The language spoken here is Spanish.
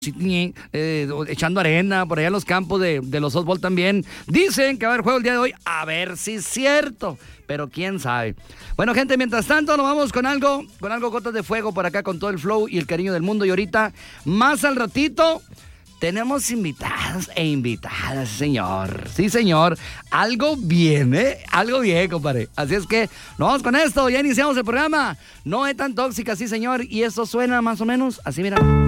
echando arena por allá en los campos de los softball también. Dicen que va a haber juego el día de hoy, a ver si es cierto, pero quién sabe. Bueno, gente, mientras tanto nos vamos con algo gotas de fuego por acá con todo el flow y el cariño del mundo. Y ahorita, más al ratito, tenemos invitados e invitadas, señor. Sí, señor. Algo bien, compadre. Así es que nos vamos con esto. Ya iniciamos el programa. No es tan tóxica, sí, señor. Y eso suena más o menos así, mira.